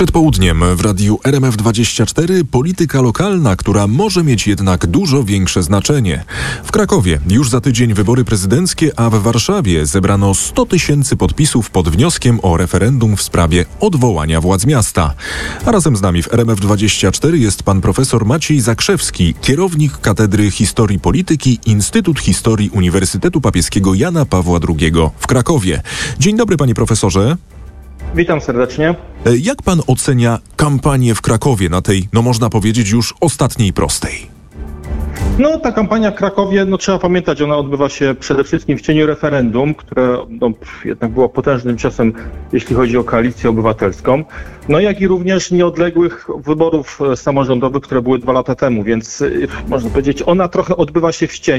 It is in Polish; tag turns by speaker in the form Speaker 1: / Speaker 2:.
Speaker 1: Przed południem w radiu RMF24 polityka lokalna, która może mieć jednak dużo większe znaczenie. W Krakowie już za tydzień wybory prezydenckie, a w Warszawie zebrano 100 000 podpisów pod wnioskiem o referendum w sprawie odwołania władz miasta. A razem z nami w RMF24 jest pan profesor Maciej Zakrzewski, kierownik Katedry Historii Polityki, Instytut Historii Uniwersytetu Papieskiego Jana Pawła II w Krakowie. Dzień dobry, panie profesorze.
Speaker 2: Witam serdecznie.
Speaker 1: Jak pan ocenia kampanię w Krakowie na tej, można powiedzieć, już ostatniej prostej?
Speaker 2: Ta kampania w Krakowie, trzeba pamiętać, ona odbywa się przede wszystkim w cieniu referendum, które jednak było potężnym ciosem, jeśli chodzi o koalicję obywatelską. Jak i również nieodległych wyborów samorządowych, które były 2 lata temu, więc można powiedzieć, ona trochę odbywa się w cieniu.